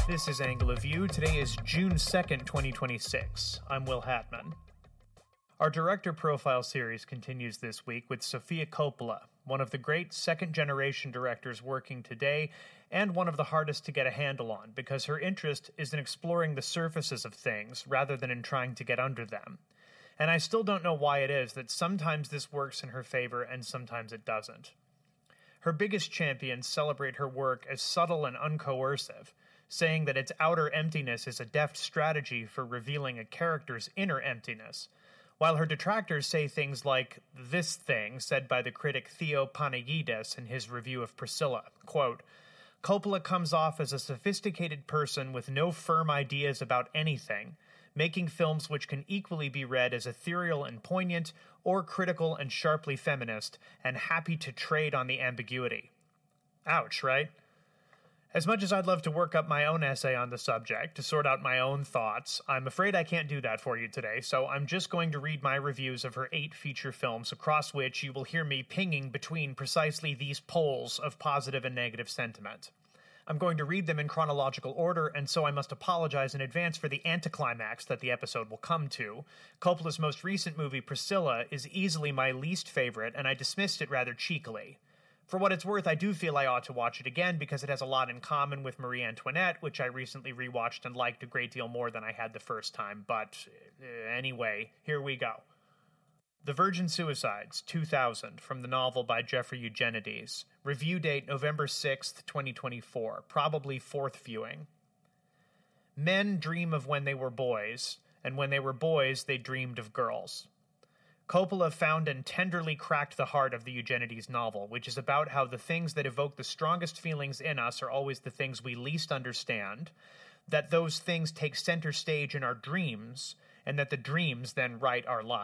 This is Angle of View. Today is June 2nd, 2026. I'm Will Hatman. Our director profile series continues this week with Sofia Coppola, one of the great second-generation directors working today, and one of the hardest to get a handle on, because her interest is in exploring the surfaces of things rather than in trying to get under them. And I still don't know why it is that sometimes this works in her favor and sometimes it doesn't. Her biggest champions celebrate her work as subtle and uncoercive, saying that its outer emptiness is a deft strategy for revealing a character's inner emptiness, while her detractors say things like this thing said by the critic Theo Panagidis in his review of Priscilla, quote, "Coppola comes off as a sophisticated person with no firm ideas about anything, making films which can equally be read as ethereal and poignant, or critical and sharply feminist, and happy to trade on the ambiguity." Ouch, right? As much as I'd love to work up my own essay on the subject, to sort out my own thoughts, I'm afraid I can't do that for you today, so I'm just going to read my reviews of her 8 feature films, across which you will hear me pinging between precisely these poles of positive and negative sentiment. I'm going to read them in chronological order, and so I must apologize in advance for the anticlimax that the episode will come to. Coppola's most recent movie, Priscilla, is easily my least favorite, and I dismissed it rather cheekily. For what it's worth, I do feel I ought to watch it again because it has a lot in common with Marie Antoinette, which I recently rewatched and liked a great deal more than I had the first time, but anyway, here we go. The Virgin Suicides, 2000, from the novel by Jeffrey Eugenides. Review date November 6th, 2024, probably 4th viewing. Men dream of when they were boys, and when they were boys, they dreamed of girls. Coppola found and tenderly cracked the heart of the Eugenides novel, which is about how the things that evoke the strongest feelings in us are always the things we least understand, that those things take center stage in our dreams, and that the dreams then write our lives.